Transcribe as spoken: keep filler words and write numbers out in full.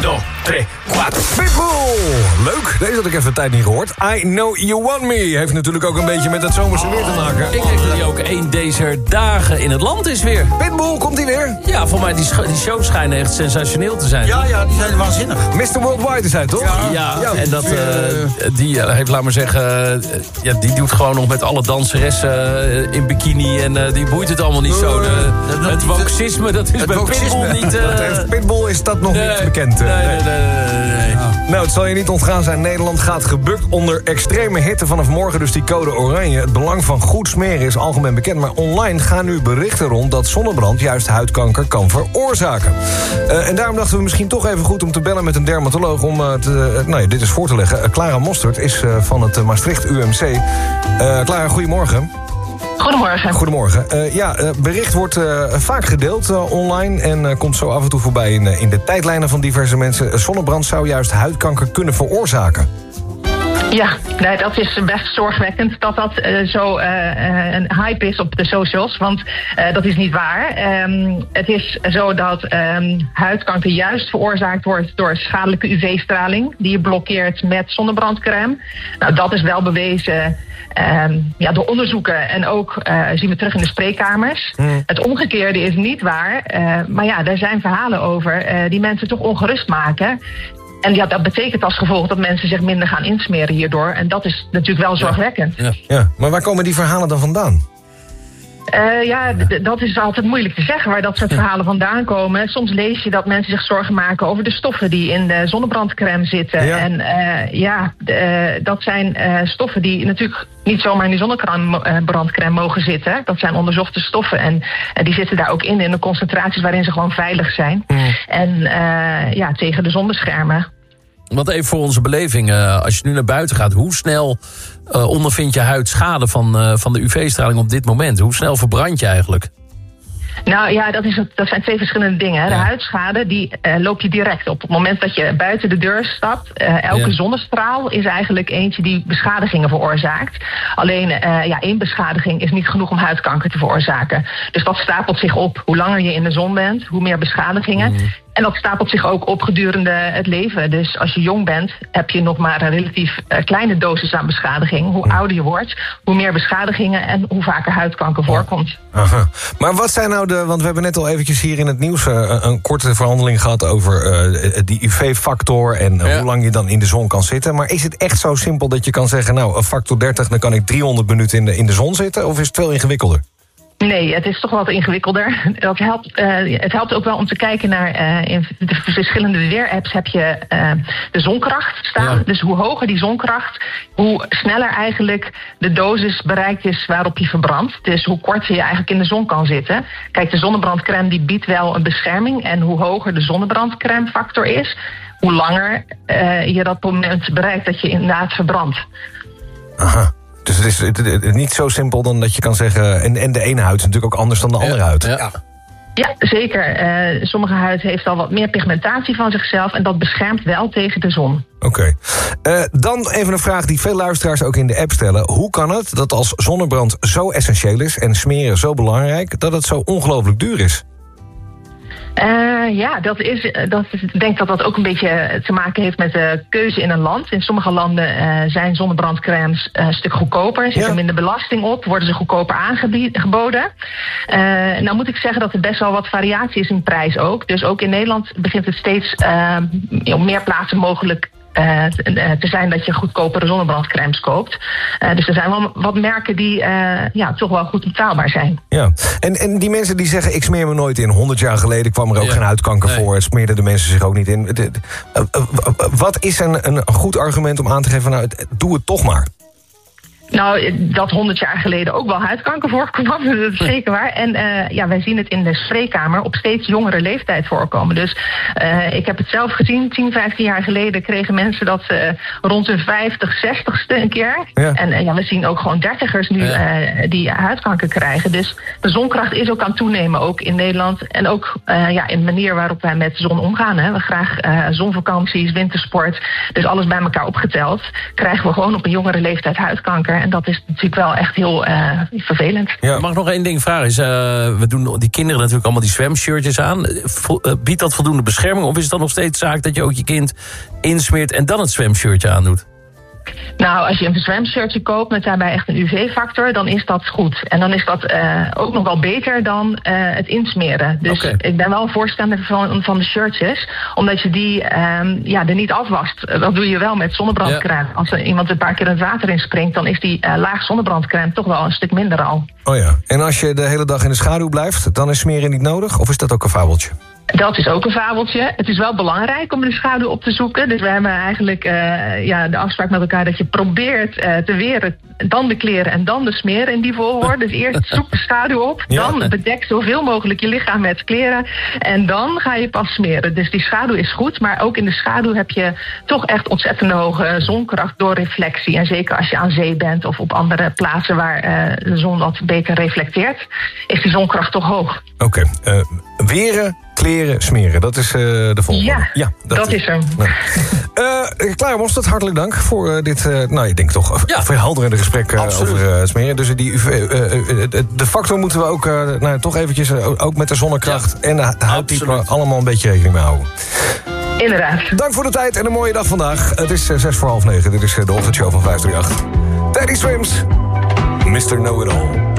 dos, tres, cuatro. Pitbull! Leuk, deze had ik even een tijd niet gehoord. I Know You Want Me heeft natuurlijk ook een beetje met het zomerse weer te maken. Ik denk dat hij ook één deze dagen in het land is weer. Pitbull, komt hij weer? Ja, voor mij die, sch- die shows schijnen echt sensationeel te zijn. Ja, ja, die zijn waanzinnig. mister Worldwide is hij, toch? Ja, ja, en dat, uh, die uh, heeft, laat maar zeggen... Uh, ja, die doet gewoon nog met alle danseressen uh, in bikini... en uh, die boeit het allemaal niet zo. De, uh, het woksisme, dat is bij Pitbull niet... Uh, dat heeft Pitbull is dat nog nee, niet bekend. Uh, nee, nee, nee, nee, nee. Ja. Nou, het zal je niet ontgaan zijn. Nederland gaat gebukt onder extreme hitte vanaf morgen. Dus die code oranje. Het belang van goed smeren is algemeen bekend. Maar online gaan nu berichten rond dat zonnebrand juist huidkanker kan veroorzaken. Uh, en daarom dachten we misschien toch even goed om te bellen met een dermatoloog... om uh, te, uh, nou ja, dit eens voor te leggen. Uh, Clara Mostert is uh, van het uh, Maastricht U M C. Uh, Clara, goedemorgen. Goedemorgen. Goedemorgen. Uh, ja, uh, bericht wordt uh, vaak gedeeld uh, online... en uh, komt zo af en toe voorbij in, uh, in de tijdlijnen van diverse mensen. Uh, zonnebrand zou juist huidkanker kunnen veroorzaken. Ja, nee, dat is best zorgwekkend dat dat uh, zo uh, een hype is op de socials. Want uh, dat is niet waar. Um, het is zo dat um, huidkanker juist veroorzaakt wordt door schadelijke U V-straling... die je blokkeert met zonnebrandcrème. Nou, dat is wel bewezen... Um, ja, door onderzoeken en ook uh, zien we terug in de spreekkamers. Mm. Het omgekeerde is niet waar. Uh, maar ja, er zijn verhalen over uh, die mensen toch ongerust maken... En ja, dat betekent als gevolg dat mensen zich minder gaan insmeren hierdoor. En dat is natuurlijk wel zorgwekkend. Ja, ja. Maar waar komen die verhalen dan vandaan? Uh, ja, d- dat is altijd moeilijk te zeggen waar dat soort verhalen vandaan komen. Soms lees je dat mensen zich zorgen maken over de stoffen die in de zonnebrandcrème zitten. Ja. En uh, ja, d- uh, dat zijn uh, stoffen die natuurlijk niet zomaar in die zonnebrandcrème mogen zitten. Dat zijn onderzochte stoffen en uh, die zitten daar ook in, in de concentraties waarin ze gewoon veilig zijn. Mm. En uh, ja, tegen de zonbeschermen. Want even voor onze beleving, uh, als je nu naar buiten gaat... hoe snel uh, ondervindt je huid schade van, uh, van de U V-straling op dit moment? Hoe snel verbrand je eigenlijk? Nou ja, dat, is, dat zijn twee verschillende dingen. Hè. De ja. huidschade, die uh, loop je direct op. Op het moment dat je buiten de deur stapt... Uh, elke ja. zonnestraal is eigenlijk eentje die beschadigingen veroorzaakt. Alleen uh, ja, één beschadiging is niet genoeg om huidkanker te veroorzaken. Dus dat stapelt zich op. Hoe langer je in de zon bent, hoe meer beschadigingen... Mm. En dat stapelt zich ook op gedurende het leven. Dus als je jong bent, heb je nog maar een relatief uh, kleine dosis aan beschadiging. Hoe ouder je wordt, hoe meer beschadigingen... en hoe vaker huidkanker voorkomt. Aha. Maar wat zijn nou de... want we hebben net al eventjes hier in het nieuws... Uh, een korte verhandeling gehad over uh, die U V-factor... en uh, ja. hoe lang je dan in de zon kan zitten. Maar is het echt zo simpel dat je kan zeggen... nou, een factor dertig, dan kan ik driehonderd minuten in de, in de zon zitten? Of is het veel ingewikkelder? Nee, het is toch wat ingewikkelder. Dat helpt, uh, het helpt ook wel om te kijken naar... Uh, in de verschillende weerapps heb je uh, de zonkracht staan. Ja. Dus hoe hoger die zonkracht, hoe sneller eigenlijk de dosis bereikt is waarop je verbrandt. Dus hoe korter je eigenlijk in de zon kan zitten. Kijk, de zonnebrandcrème die biedt wel een bescherming. En hoe hoger de zonnebrandcrèmefactor is... hoe langer uh, je dat moment bereikt dat je inderdaad verbrandt. Aha. Dus het is, het, het, het, niet zo simpel dan dat je kan zeggen... En, en de ene huid is natuurlijk ook anders dan de andere ja, huid. Ja. Ja, zeker. Uh, sommige huid heeft al wat meer pigmentatie van zichzelf... en dat beschermt wel tegen de zon. Oké. Okay. Uh, dan even een vraag die veel luisteraars ook in de app stellen. Hoe kan het dat als zonnebrand zo essentieel is... en smeren zo belangrijk, dat het zo ongelooflijk duur is? Uh, ja, dat is, dat is, ik denk dat dat ook een beetje te maken heeft met de keuze in een land. In sommige landen uh, zijn zonnebrandcremes uh, een stuk goedkoper. Zit er ja. minder belasting op, worden ze goedkoper aangeboden. Uh, nou moet ik zeggen dat er best wel wat variatie is in prijs ook. Dus ook in Nederland begint het steeds uh, op meer plaatsen mogelijk... Uh, te zijn dat je goedkopere zonnebrandcremes koopt. Uh, dus er zijn wel wat merken die uh, ja, toch wel goed betaalbaar zijn. Ja, en, en die mensen die zeggen... ik smeer me nooit in. honderd jaar geleden kwam er ook ja. geen huidkanker nee. voor. Het smeerden de mensen zich ook niet in. De, de, uh, uh, wat is een, een goed argument om aan te geven... nou, doe het toch maar? Nou, dat honderd jaar geleden ook wel huidkanker voorkwam, dat is zeker waar. En uh, ja, wij zien het in de spreekkamer op steeds jongere leeftijd voorkomen. Dus uh, ik heb het zelf gezien, tien, vijftien jaar geleden kregen mensen dat uh, rond hun vijftig, zestigste een keer. Ja. En uh, ja, we zien ook gewoon dertigers nu ja. uh, die huidkanker krijgen. Dus de zonkracht is ook aan het toenemen, ook in Nederland. En ook uh, ja, in de manier waarop wij met zon omgaan. Hè. We graag uh, zonvakanties, wintersport, dus alles bij elkaar opgeteld. Krijgen we gewoon op een jongere leeftijd huidkanker. En dat is natuurlijk wel echt heel uh, vervelend. Ja. Mag ik nog één ding vragen? Is, uh, we doen die kinderen natuurlijk allemaal die zwemshirtjes aan. Vo- uh, biedt dat voldoende bescherming? Of is het dan nog steeds zaak dat je ook je kind insmeert en dan het zwemshirtje aandoet? Nou, als je een zwemshirtje koopt met daarbij echt een U V-factor, dan is dat goed. En dan is dat uh, ook nog wel beter dan uh, het insmeren. Dus okay. Ik ben wel een voorstander van, van de shirtjes, omdat je die um, ja, er niet afwast. Dat doe je wel met zonnebrandcrème. Ja. Als er iemand een paar keer in het water inspringt, dan is die uh, laag zonnebrandcrème toch wel een stuk minder al. Oh ja, en als je de hele dag in de schaduw blijft, dan is smeren niet nodig? Of is dat ook een fabeltje? Dat is ook een fabeltje. Het is wel belangrijk om de schaduw op te zoeken. Dus we hebben eigenlijk uh, ja, de afspraak met elkaar dat je probeert uh, te weren, dan de kleren en dan de smeren in die volgorde. Dus eerst zoek de schaduw op, ja. Dan bedek zoveel mogelijk je lichaam met kleren en dan ga je pas smeren. Dus die schaduw is goed, maar ook in de schaduw heb je toch echt ontzettend hoge zonkracht door reflectie. En zeker als je aan zee bent of op andere plaatsen waar uh, de zon wat beter reflecteert, is die zonkracht toch hoog. Oké, okay. uh, weren, kleren, smeren. Dat is uh, de volgende. Ja, ja dat, dat is hem. Nou. Uh, Klaar, Mostert, hartelijk dank voor uh, dit, uh, nou, ik denk toch ja. verhelderende gesprek uh, over uh, smeren. Dus die U V, uh, uh, de factor moeten we ook, uh, nou, toch eventjes, uh, ook met de zonnekracht ja. en de huidtype allemaal een beetje rekening mee houden. Inderdaad. Dank voor de tijd en een mooie dag vandaag. Het is uh, zes voor half negen. Dit is uh, de ochtendshow van vijf drie acht. Teddy Swims, mister Know-It-All.